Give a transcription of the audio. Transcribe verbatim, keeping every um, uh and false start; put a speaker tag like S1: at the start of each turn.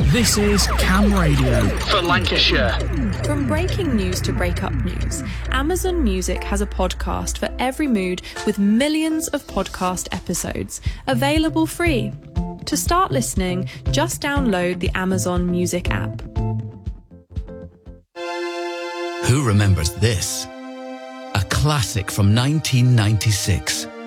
S1: This is Cam Radio for Lancashire.
S2: From breaking news to breakup news, Amazon Music has a podcast for every mood with millions of podcast episodes available free. To start listening, just download the Amazon Music app.
S3: Who remembers this? A classic from nineteen ninety-six.